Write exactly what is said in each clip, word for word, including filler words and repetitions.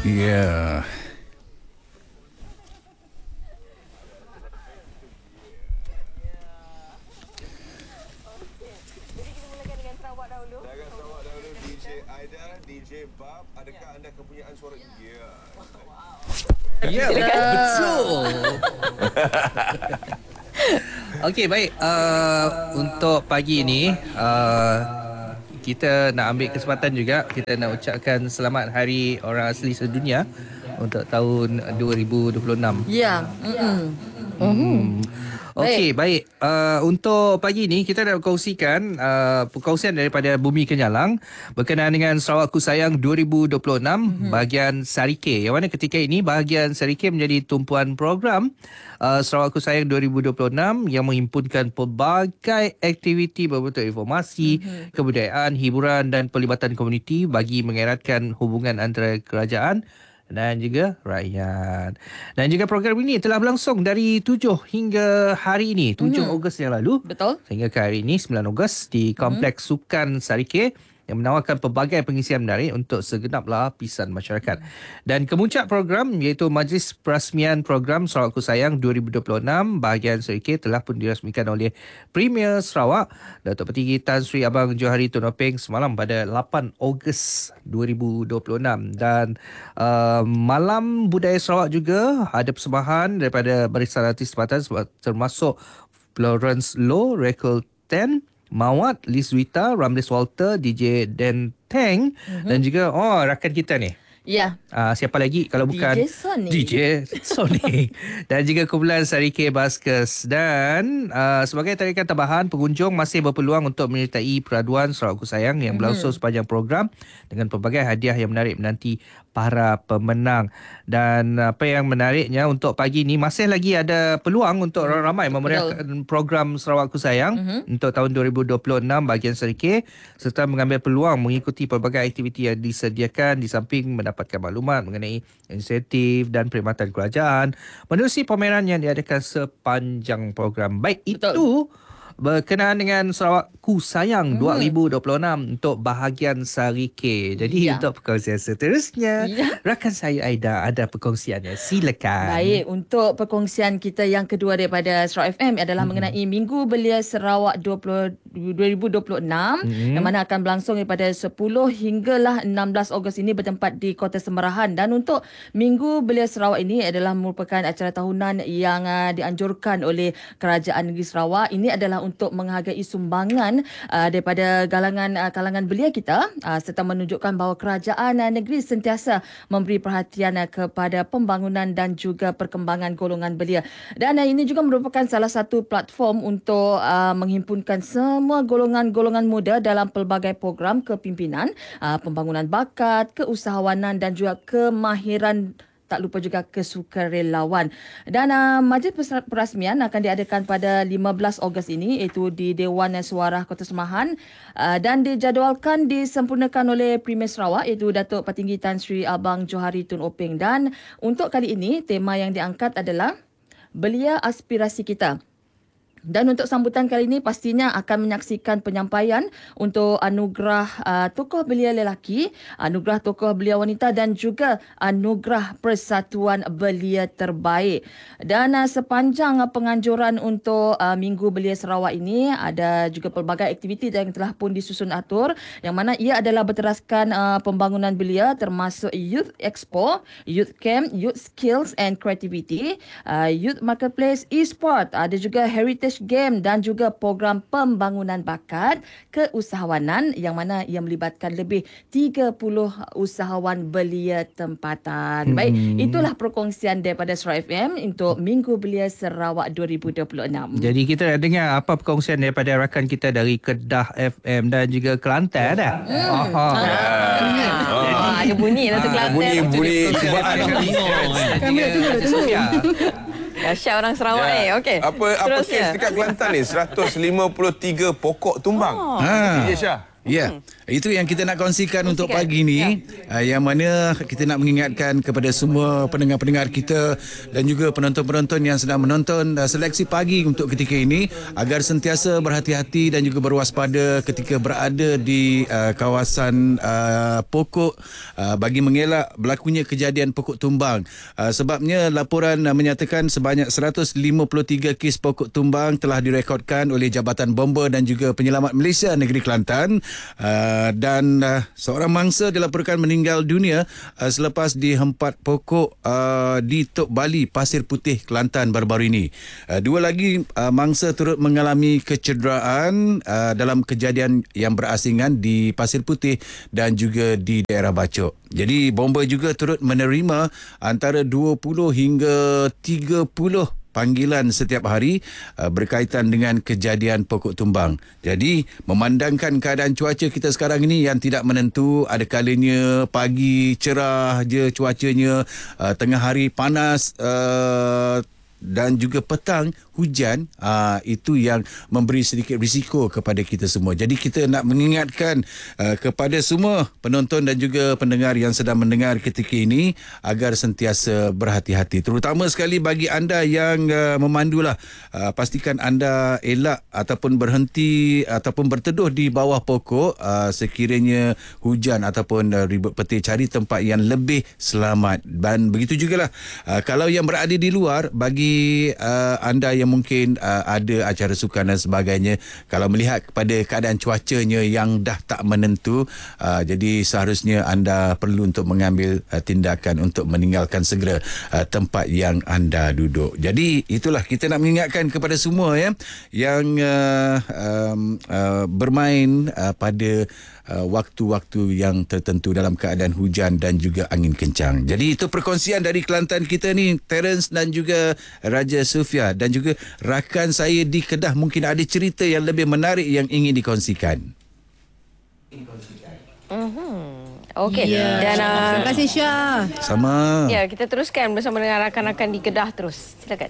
Ya. D J Bab, adakah anda kepunyaan suara? Ya. Ya, betul. Okey, baik. Uh, untuk pagi ini, uh, kita nak ambil kesempatan juga, kita nak ucapkan selamat Hari Orang Asli Sedunia untuk tahun dua ribu dua puluh enam. Ya. Mm-mm. Hmm. Okey, baik. Uh, untuk pagi ni kita nak kongsikan uh, perkongsian daripada Bumi Kenyalang berkenaan dengan Sarawakku Sayang dua ribu dua puluh enam mm-hmm. bahagian Sarike. Yang mana ketika ini bahagian Sarike menjadi tumpuan program uh, Sarawakku Sayang dua ribu dua puluh enam yang menghimpunkan pelbagai aktiviti berbentuk informasi, mm-hmm. kebudayaan, hiburan dan pelibatan komuniti bagi mengeratkan hubungan antara kerajaan dan juga rakyat. Dan juga program ini telah berlangsung dari tujuh hingga hari ini, tujuh mm-hmm. Ogos yang lalu. Betul. Sehingga ke hari ini sembilan Ogos di Kompleks mm-hmm. Sukan Sarike yang menawarkan pelbagai pengisian menarik untuk segenap lapisan masyarakat. Dan kemuncak program iaitu Majlis Perasmian Program Sarawakku Sayang dua ribu dua puluh enam bahagian Sarike telah pun dirasmikan oleh Premier Sarawak Datuk Petinggi Tan Sri Abang Johari Tun Openg semalam pada lapan Ogos dua ribu dua puluh enam. Dan uh, Malam Budaya Sarawak juga ada persembahan daripada barisan artis tempatan termasuk Florence Low, Rekel Ten, Mawat, Liz Wita, Ramlis Walter, D J Dan Teng mm-hmm. dan juga oh rakan kita ni. Ya. Uh, siapa lagi kalau bukan D J Sonic. D J Sonic dan juga kumpulan Sarike Baskers. Dan uh, sebagai tarikan tambahan, pengunjung masih berpeluang untuk menyertai peraduan Sarawakku Sayang yang berlangsung mm-hmm. sepanjang program dengan pelbagai hadiah yang menarik menanti para pemenang. Dan apa yang menariknya untuk pagi ni masih lagi ada peluang untuk orang ramai memeriahkan program Sarawakku Sayang mm-hmm. untuk tahun dua ribu dua puluh enam bahagian Sarike serta mengambil peluang mengikuti pelbagai aktiviti yang disediakan di samping mendapatkan maklumat mengenai insentif dan perkhidmatan kerajaan menerusi pameran yang diadakan sepanjang program. Baik, betul. Itu berkenaan dengan Sarawakku Sayang hmm. dua ribu dua puluh enam untuk bahagian Sarike. Jadi ya. Untuk perkongsian seterusnya, ya. Rakan saya Aida ada perkongsiannya. Silakan. Baik, untuk perkongsian kita yang kedua daripada Sarawak F M adalah hmm. mengenai Minggu Belia Sarawak dua ribu dua puluh enam hmm. yang mana akan berlangsung daripada sepuluh hinggalah enam belas Ogos ini bertempat di Kota Semerahan. Dan untuk Minggu Belia Sarawak ini adalah merupakan acara tahunan yang uh, dianjurkan oleh Kerajaan Negeri Sarawak. Ini adalah untuk menghargai sumbangan uh, daripada galangan uh, kalangan belia kita uh, serta menunjukkan bahawa kerajaan uh, negeri sentiasa memberi perhatian uh, kepada pembangunan dan juga perkembangan golongan belia. Dan uh, ini juga merupakan salah satu platform untuk uh, menghimpunkan semua golongan-golongan muda dalam pelbagai program kepimpinan, uh, pembangunan bakat, keusahawanan dan juga kemahiran, tak lupa juga kesukarelawan. Dan uh, majlis perasmian akan diadakan pada lima belas Ogos ini iaitu di Dewan Suara Kota Semerahan uh, dan dijadualkan disempurnakan oleh Premier Sarawak iaitu Datuk Petinggi Tan Sri Abang Johari Tun Openg. Dan untuk kali ini tema yang diangkat adalah Belia Aspirasi Kita. Dan untuk sambutan kali ini pastinya akan menyaksikan penyampaian untuk anugerah uh, tokoh belia lelaki, anugerah tokoh belia wanita dan juga anugerah Persatuan Belia Terbaik. Dan uh, sepanjang uh, penganjuran untuk uh, Minggu Belia Sarawak ini ada juga pelbagai aktiviti yang telah pun disusun atur yang mana ia adalah berteraskan uh, pembangunan belia termasuk Youth Expo, Youth Camp, Youth Skills and Creativity, uh, Youth Marketplace, E-Sport, ada juga Heritage Game dan juga program pembangunan bakat keusahawanan yang mana ia melibatkan lebih tiga puluh usahawan belia tempatan. Hmm. Baik, itulah perkongsian daripada Sarawak F M untuk Minggu Belia Sarawak dua ribu dua puluh enam. Jadi kita nak dengar apa perkongsian daripada rakan kita dari Kedah F M dan juga Kelantan dah. Hmm. Oh. Ah, ada bunyi lah tu Kelantan. Bunyi-bunyi cubaan. Kami tunggu tunggu. Dahsyat orang Sarawak ya. ni. Okey. Apa apa kes dekat Kelantan ni? seratus lima puluh tiga pokok tumbang. Oh. Ha. D J Syah. Ya. Yeah. Itu yang kita nak kongsikan, kongsikan. untuk pagi ni, ya. uh, yang mana kita nak mengingatkan kepada semua pendengar-pendengar kita dan juga penonton-penonton yang sedang menonton uh, seleksi pagi untuk ketika ini, agar sentiasa berhati-hati dan juga berwaspada ketika berada di uh, kawasan uh, pokok uh, bagi mengelak berlakunya kejadian pokok tumbang. Uh, sebabnya laporan uh, menyatakan sebanyak seratus lima puluh tiga kes pokok tumbang telah direkodkan oleh Jabatan Bomba dan juga Penyelamat Malaysia Negeri Kelantan. Uh, dan uh, seorang mangsa dilaporkan meninggal dunia uh, selepas dihempat pokok uh, di Tok Bali, Pasir Putih, Kelantan baru-baru ini. Uh, dua lagi uh, mangsa turut mengalami kecederaan uh, dalam kejadian yang berasingan di Pasir Putih dan juga di daerah Bacok. Jadi Bomba juga turut menerima antara dua puluh hingga tiga puluh panggilan setiap hari uh, berkaitan dengan kejadian pokok tumbang. Jadi memandangkan keadaan cuaca kita sekarang ini yang tidak menentu, ada kalanya pagi cerah je cuacanya, uh, tengah hari panas, uh, dan juga petang hujan, aa, itu yang memberi sedikit risiko kepada kita semua. Jadi kita nak mengingatkan aa, kepada semua penonton dan juga pendengar yang sedang mendengar ketika ini agar sentiasa berhati-hati. Terutama sekali bagi anda yang aa, memandulah, aa, pastikan anda elak ataupun berhenti ataupun berteduh di bawah pokok aa, sekiranya hujan ataupun aa, ribut petir. Cari tempat yang lebih selamat. Dan begitu jugalah aa, kalau yang berada di luar, bagi uh, anda yang mungkin uh, ada acara sukan dan sebagainya, kalau melihat kepada keadaan cuacanya yang dah tak menentu, uh, jadi seharusnya anda perlu untuk mengambil uh, tindakan untuk meninggalkan segera uh, tempat yang anda duduk. Jadi itulah kita nak mengingatkan kepada semua ya yang uh, um, uh, bermain uh, pada Uh, waktu-waktu yang tertentu dalam keadaan hujan dan juga angin kencang. Jadi itu perkongsian dari Kelantan kita ni, Terence dan juga Raja Sofia, dan juga rakan saya di Kedah mungkin ada cerita yang lebih menarik yang ingin dikongsikan. Mm-hmm. Okey. Yeah. Dan uh, terima kasih Syah. Sama. Ya, kita teruskan bersama dengan rakan-rakan di Kedah terus. Silakan.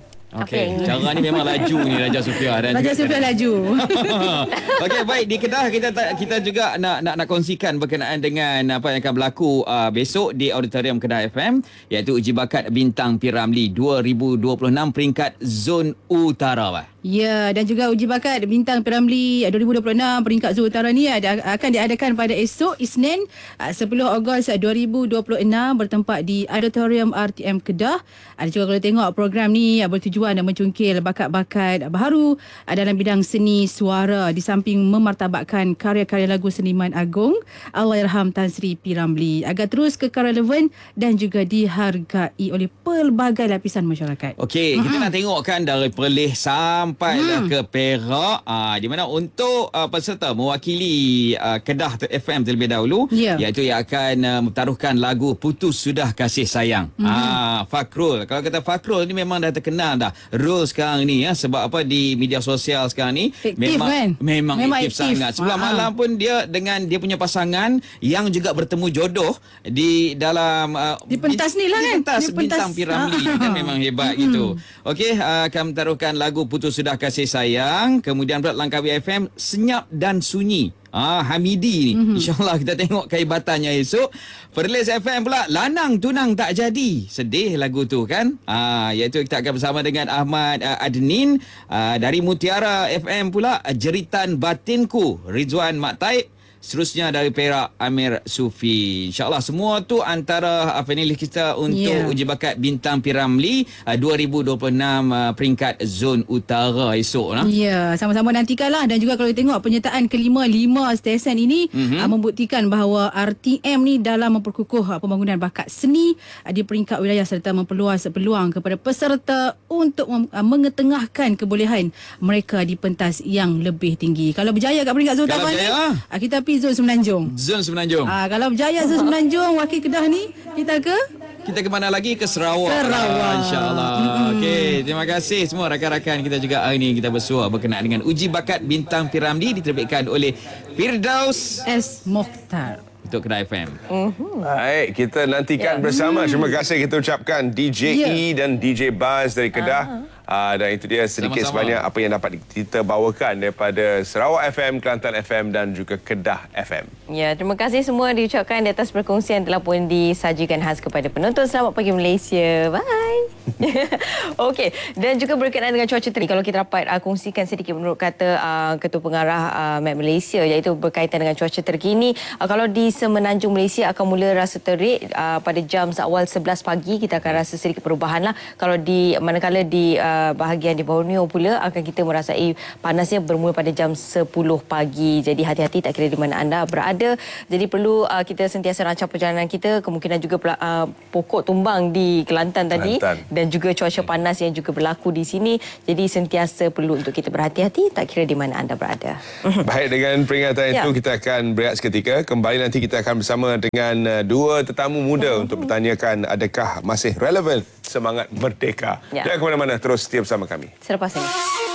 Okey, cara ni memang laju ni Raja Sofia dan Raja Sofia laju. Okey, baik, di Kedah kita kita juga nak nak nak kongsikan berkenaan dengan apa yang akan berlaku uh, besok di Auditorium Kedah F M, iaitu uji bakat Bintang P. Ramlee dua ribu dua puluh enam peringkat Zon Utara. Bah. Ya, dan juga uji bakat Bintang P. Ramlee dua ribu dua puluh enam peringkat Zon Utara ni ada, akan diadakan pada esok Isnin sepuluh Ogos dua ribu dua puluh enam bertempat di Auditorium R T M Kedah. Ada juga kalau tengok program ni bertujuan dan mencungkil bakat-bakat baharu dalam bidang seni suara di samping memartabatkan karya-karya lagu seniman agung Allahyarham Tan Sri P. Ramlee agar terus kekal relevan dan juga dihargai oleh pelbagai lapisan masyarakat. Okey, hmm. kita nak tengok kan dari Perlis sampai hmm. ke Perak, aa, di mana untuk uh, peserta mewakili uh, Kedah F M terlebih dahulu, yeah. iaitu yang akan uh, mentaruhkan lagu Putus Sudah Kasih Sayang. Hmm. Ah, Fakrul. Kalau kata Fakrul ni memang dah terkenal dah role sekarang ni ya, sebab apa di media sosial sekarang ni aktif, memang kan? memang, memang aktif, aktif sangat. Sebelah Ha-ha. malam pun dia dengan dia punya pasangan yang juga bertemu jodoh di dalam uh, Di pentas ni lah di kan? pentas Di pentas. Bintang P. Ramlee kan memang hebat Hmm. gitu. Okey, uh, akan mentaruhkan lagu Putus Sudah Kasih Sayang, kemudian pula Langkawi F M Senyap dan Sunyi. Ah, Hamidi ni. Mm-hmm. InsyaAllah kita tengok kehebatannya esok. Perlis F M pula Lanang Tunang Tak Jadi. Sedih lagu tu kan. Ah, iaitu kita akan bersama dengan Ahmad uh, Adnin. Uh, dari Mutiara F M pula Jeritan Batinku Rizwan Mak Taib. Seterusnya dari Perak Amir Sufi. InsyaAllah semua tu antara uh, panelis kita untuk yeah. uji bakat Bintang P. Ramlee uh, dua ribu dua puluh enam uh, peringkat Zon Utara esok. Nah. Ya, yeah, sama-sama nantikanlah. Dan juga kalau tengok penyertaan kelima lima stesen ini mm-hmm. uh, membuktikan bahawa R T M ni dalam memperkukuh uh, pembangunan bakat seni uh, di peringkat wilayah serta memperluas peluang kepada peserta untuk mem- uh, mengetengahkan kebolehan mereka di pentas yang lebih tinggi. Kalau berjaya kat peringkat Zon Utara ni, uh, kita Zon Semenanjung. Zon Semenanjung. Ah, kalau berjaya Zon Semenanjung, wakil Kedah ni, kita ke? Kita ke mana lagi? Ke Sarawak. Sarawak. Ah, InsyaAllah. Hmm. Okey, terima kasih semua rakan-rakan kita juga hari ini kita bersua berkenaan dengan uji bakat Bintang P. Ramlee diterbitkan oleh Firdaus S. Mokhtar untuk Kedah F M. Uh-huh. Baik, kita nantikan yeah. bersama. Terima kasih kita ucapkan D J yeah. E dan D J Buzz dari Kedah. Uh-huh. Uh, dan itu dia sedikit Sama-sama. sebanyak apa yang dapat kita bawakan daripada Sarawak F M, Kelantan F M dan juga Kedah F M. Ya, terima kasih semua diucapkan di atas perkongsian telah pun disajikan khas kepada penonton. Selamat pagi Malaysia. Bye. Okey, dan juga berkenaan dengan cuaca terik, kalau kita dapat uh, kongsikan sedikit menurut kata uh, Ketua Pengarah uh, M A P Malaysia, iaitu berkaitan dengan cuaca terkini. Uh, kalau di Semenanjung Malaysia akan mula rasa terik uh, pada jam seawal sebelas pagi, kita akan rasa sedikit perubahan lah. Kalau di manakala di uh, bahagian di Borneo pula akan kita merasai panasnya bermula pada jam sepuluh pagi. Jadi hati-hati tak kira di mana anda berada. Jadi perlu uh, kita sentiasa rancang perjalanan kita. Kemungkinan juga uh, pokok tumbang di Kelantan tadi. Kelantan. Dan juga cuaca panas yang juga berlaku di sini. Jadi sentiasa perlu untuk kita berhati-hati tak kira di mana anda berada. Baik, dengan peringatan Ya. itu kita akan berehat seketika. Kembali nanti kita akan bersama dengan uh, dua tetamu muda untuk bertanyakan adakah masih relevan semangat merdeka. Ya. Jangan ke mana-mana, terus setia bersama kami. Selepas ini.